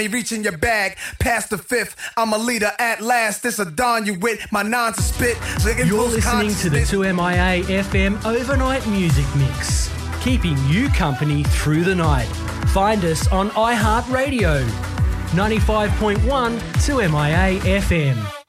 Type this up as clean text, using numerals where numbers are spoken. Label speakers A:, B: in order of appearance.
A: reaching your bag past the fifth. I'm a leader at last. This a dawn you with my nines to spit.
B: You're listening to the 2MIA FM overnight music mix, keeping you company through the night. Find us on iHeartRadio, 95.1 2MIA FM.